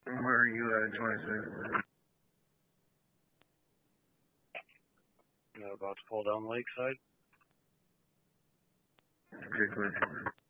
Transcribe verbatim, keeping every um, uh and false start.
Where are you at, twenty-six? About to pull down Lakeside. Okay, good.